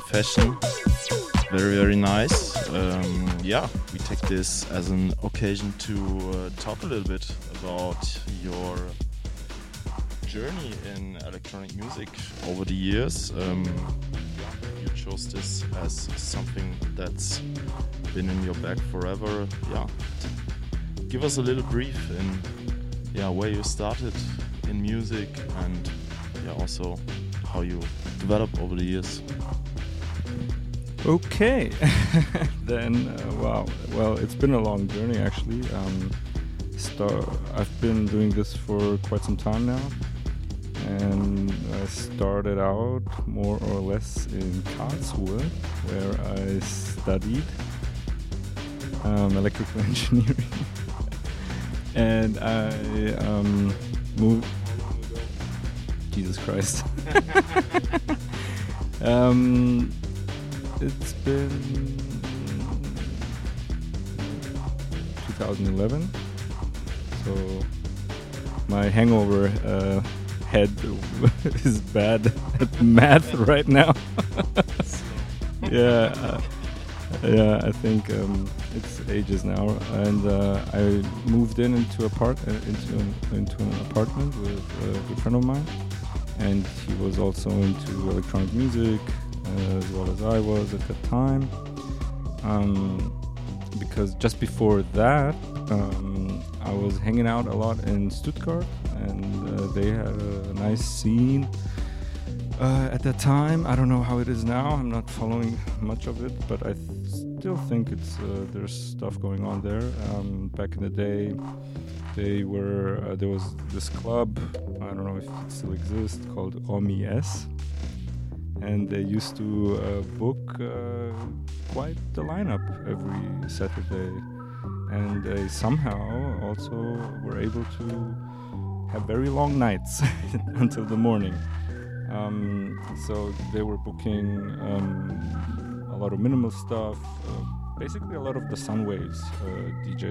fashion. Very, very nice. We take this as an occasion to talk a little bit about your journey in electronic music over the years. You chose this as something that's been in your bag forever. Give us a little brief in where you started in music and also how you developed over the years. Okay, then well, it's been a long journey actually. I've been doing this for quite some time now, and I started out more or less in Karlsruhe, where I studied electrical engineering, and I moved. Jesus Christ. It's been 2011, so my hangover head is bad at math right now. I think it's ages now, and I moved into an apartment with a good friend of mine, and he was also into electronic music as well as I was at the time. Because just before that, I was hanging out a lot in Stuttgart, and they had a nice scene at that time. I don't know how it is now. I'm not following much of it, but I still think there's stuff going on there. Back in the day, there was this club. I don't know if it still exists, called Omi S, and they used to book quite the lineup every Saturday, and they somehow also were able to have very long nights until the morning. So they were booking a lot of minimal stuff, basically a lot of the Sunwaves DJs